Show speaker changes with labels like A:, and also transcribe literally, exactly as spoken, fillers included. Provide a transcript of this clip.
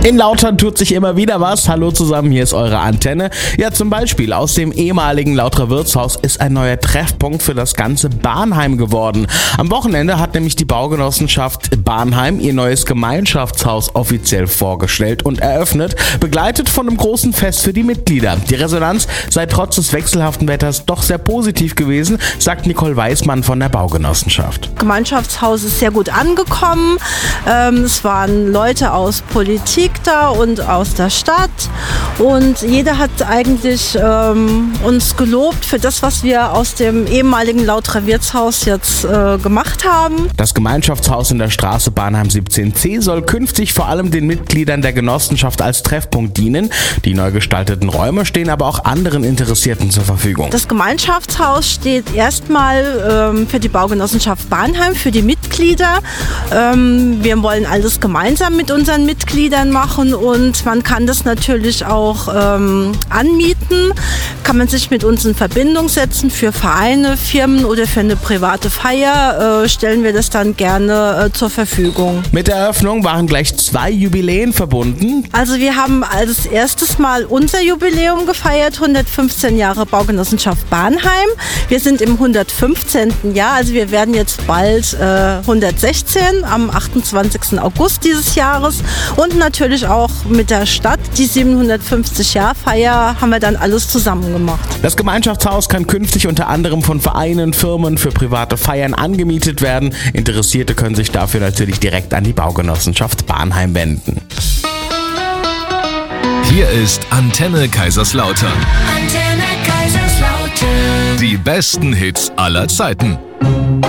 A: In Lautern tut sich immer wieder was. Hallo zusammen, hier ist eure Antenne. Ja, zum Beispiel aus dem ehemaligen Lauterer Wirtshaus ist ein neuer Treffpunkt für das ganze Bahnheim geworden. Am Wochenende hat nämlich die Baugenossenschaft Bahnheim ihr neues Gemeinschaftshaus offiziell vorgestellt und eröffnet, begleitet von einem großen Fest für die Mitglieder. Die Resonanz sei trotz des wechselhaften Wetters doch sehr positiv gewesen, sagt Nicole Weismann von der Baugenossenschaft.
B: Das Gemeinschaftshaus ist sehr gut angekommen. Ähm, es waren Leute aus Politik da und aus der Stadt und jeder hat eigentlich ähm, uns gelobt für das, was wir aus dem ehemaligen Lauterer Wirtshaus jetzt äh, gemacht haben.
A: Das Gemeinschaftshaus in der Straße Bahnheim siebzehn c soll künftig vor allem den Mitgliedern der Genossenschaft als Treffpunkt dienen. Die neu gestalteten Räume stehen aber auch anderen Interessierten zur Verfügung.
B: Das Gemeinschaftshaus steht erstmal ähm, für die Baugenossenschaft Bahnheim, für die Mitglieder. Ähm, wir wollen alles gemeinsam mit unseren Mitgliedern machen und man kann das natürlich auch ähm, anmieten. Kann man sich mit uns in Verbindung setzen für Vereine, Firmen oder für eine private Feier, äh, stellen wir das dann gerne äh, zur Verfügung.
A: Mit der Eröffnung waren gleich zwei Jubiläen verbunden.
B: Also wir haben als erstes Mal unser Jubiläum gefeiert, hundertfünfzehn Jahre Baugenossenschaft Bahnheim. Wir sind im hundertfünfzehnten Jahr, also wir werden jetzt bald äh, hundertsechzehn am achtundzwanzigsten August dieses Jahres und natürlich auch mit der Stadt. Die siebenhundertfünfzig-Jahr-Feier haben wir dann alles zusammen gemacht.
A: Das Gemeinschaftshaus kann künftig unter anderem von Vereinen, Firmen für private Feiern angemietet werden. Interessierte können sich dafür natürlich direkt an die Baugenossenschaft Bahnheim wenden.
C: Hier ist Antenne Kaiserslautern.
D: Antenne Kaiserslautern.
C: Die besten Hits aller Zeiten.